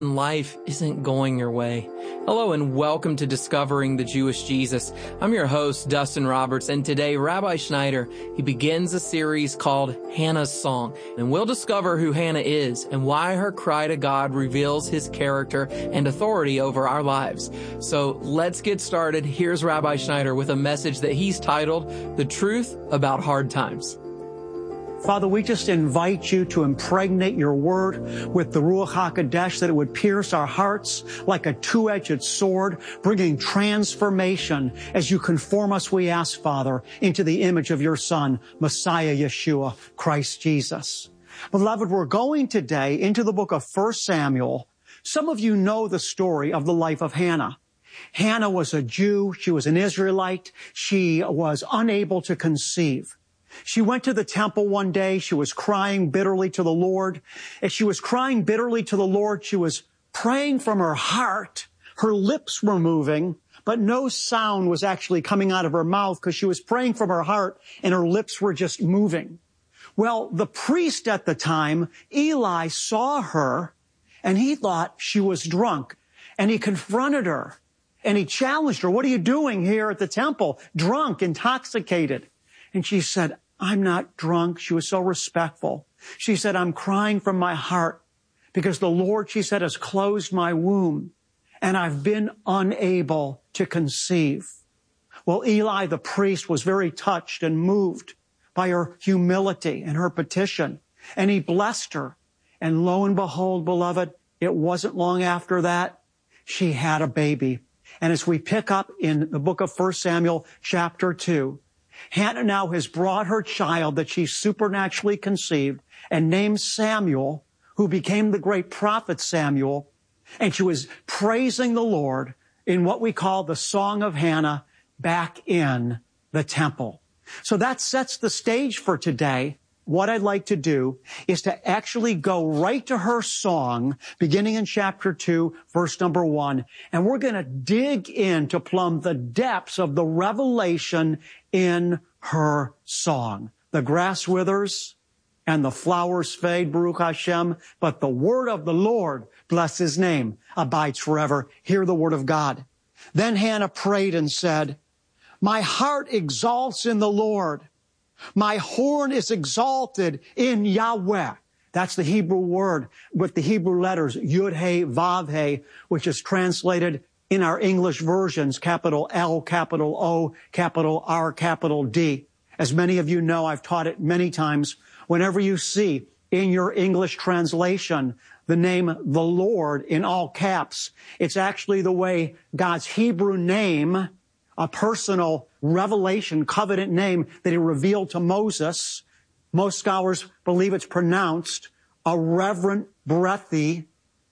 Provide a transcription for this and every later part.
Life isn't going your way. Hello and welcome to Discovering the Jewish Jesus. I'm your host, Dustin Roberts, and today Rabbi Schneider, he begins a series called Hannah's Song, and we'll discover who Hannah is and why her cry to God reveals his character and authority over our lives. So let's get started. Here's Rabbi Schneider with a message that he's titled, The Truth About Hard Times. Father, we just invite you to impregnate your word with the Ruach HaKodesh, that it would pierce our hearts like a two-edged sword, bringing transformation as you conform us, we ask, Father, into the image of your Son, Messiah Yeshua, Christ Jesus. Beloved, we're going today into the book of 1 Samuel. Some of you know the story of the life of Hannah. Hannah was a Jew. She was an Israelite. She was unable to conceive. She went to the temple one day. She was crying bitterly to the Lord. As she was crying bitterly to the Lord, she was praying from her heart. Her lips were moving, but no sound was actually coming out of her mouth because she was praying from her heart and her lips were just moving. Well, the priest at the time, Eli, saw her and he thought she was drunk, and he confronted her and he challenged her. What are you doing here at the temple? Drunk, intoxicated. And she said, I'm not drunk. She was so respectful. She said, I'm crying from my heart because the Lord, she said, has closed my womb and I've been unable to conceive. Well, Eli, the priest, was very touched and moved by her humility and her petition, and he blessed her. And lo and behold, beloved, it wasn't long after that, she had a baby. And as we pick up in the book of 1 Samuel chapter 2, Hannah now has brought her child that she supernaturally conceived and named Samuel, who became the great prophet Samuel. And she was praising the Lord in what we call the Song of Hannah back in the temple. So that sets the stage for today. What I'd like to do is to actually go right to her song, beginning in chapter 2, verse number 1. And we're going to dig in to plumb the depths of the revelation in her song. The grass withers and the flowers fade, Baruch Hashem, but the word of the Lord, bless his name, abides forever. Hear the word of God. Then Hannah prayed and said, my heart exalts in the Lord. My horn is exalted in Yahweh. That's the Hebrew word with the Hebrew letters Yud-He, Vav-He, which is translated in our English versions, capital L, capital O, capital R, capital D. As many of you know, I've taught it many times. Whenever you see in your English translation the name the Lord in all caps, it's actually the way God's Hebrew name, a personal revelation, covenant name that he revealed to Moses. Most scholars believe it's pronounced a reverent, breathy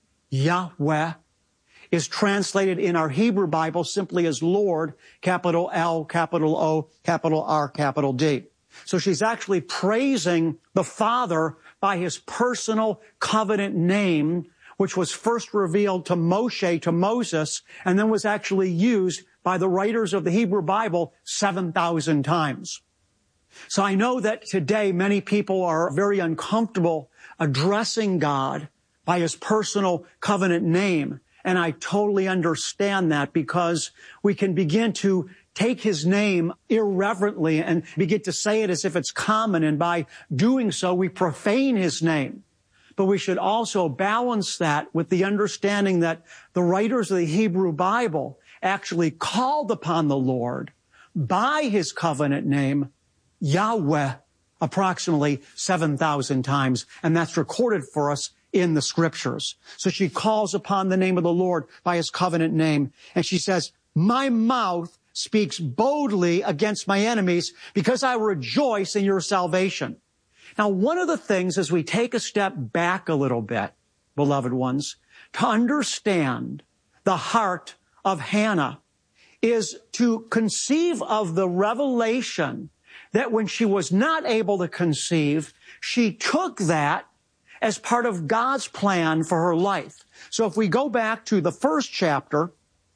Yahweh, is translated in our Hebrew Bible simply as Lord, capital L, capital O, capital R, capital D. So she's actually praising the Father by his personal covenant name, which was first revealed to Moshe, to Moses, and then was actually used by the writers of the Hebrew Bible 7,000 times. So I know that today many people are very uncomfortable addressing God by his personal covenant name. And I totally understand that, because we can begin to take his name irreverently and begin to say it as if it's common. And by doing so, we profane his name. But we should also balance that with the understanding that the writers of the Hebrew Bible actually called upon the Lord by his covenant name, Yahweh, approximately 7,000 times. And that's recorded for us in the scriptures. So she calls upon the name of the Lord by his covenant name. And she says, my mouth speaks boldly against my enemies because I rejoice in your salvation. Now, one of the things as we take a step back a little bit, beloved ones, to understand the heart of Hannah is to conceive of the revelation that when she was not able to conceive, she took that as part of God's plan for her life. So if we go back to the first chapter,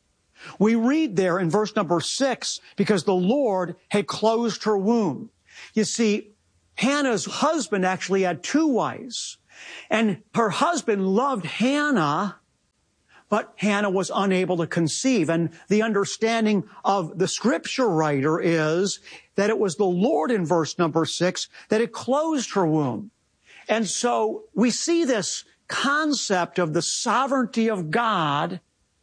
we read there in verse number 6, because the Lord had closed her womb. You see, Hannah's husband actually had two wives, and her husband loved Hannah but Hannah was unable to conceive. And the understanding of the scripture writer is that it was the Lord in verse number 6 that had closed her womb. And so we see this concept of the sovereignty of God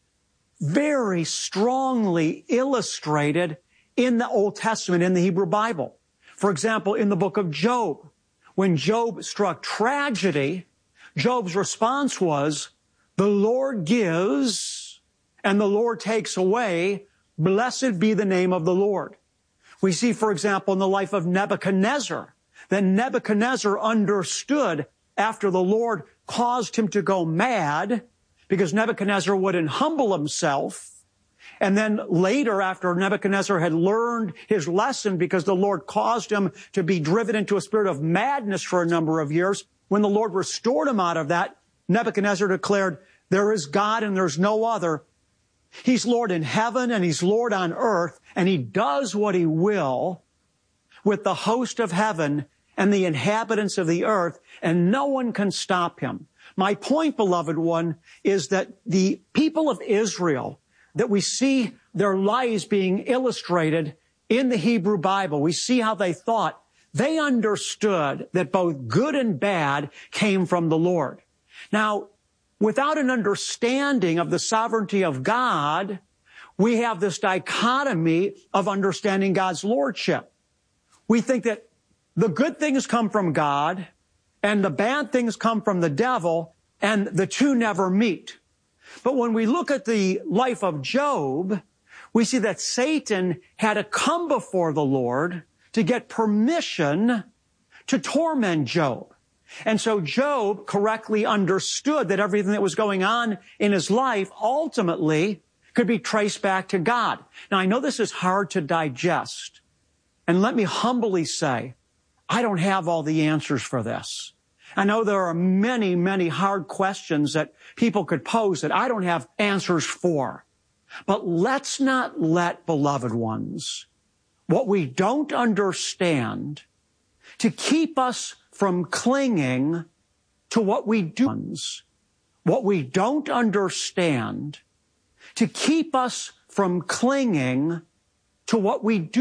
very strongly illustrated in the Old Testament, in the Hebrew Bible. For example, in the book of Job, when Job struck tragedy, Job's response was, "The Lord gives and the Lord takes away. Blessed be the name of the Lord." We see, for example, in the life of Nebuchadnezzar, that Nebuchadnezzar understood after the Lord caused him to go mad because Nebuchadnezzar wouldn't humble himself. And then later, after Nebuchadnezzar had learned his lesson because the Lord caused him to be driven into a spirit of madness for a number of years, when the Lord restored him out of that, Nebuchadnezzar declared, "There is God and there's no other. He's Lord in heaven and He's Lord on earth, and He does what He will with the host of heaven and the inhabitants of the earth, and no one can stop Him." My point, beloved one, is that the people of Israel, that we see their lives being illustrated in the Hebrew Bible, we see how they thought. They understood that both good and bad came from the Lord. Now, without an understanding of the sovereignty of God, we have this dichotomy of understanding God's lordship. We think that the good things come from God and the bad things come from the devil, and the two never meet. But when we look at the life of Job, we see that Satan had to come before the Lord to get permission to torment Job. And so Job correctly understood that everything that was going on in his life ultimately could be traced back to God. Now, I know this is hard to digest. And let me humbly say, I don't have all the answers for this. I know there are many, many hard questions that people could pose that I don't have answers for. But let's not let, beloved ones, what we don't understand to keep us from clinging to what we do. What we don't understand to keep us from clinging to what we do.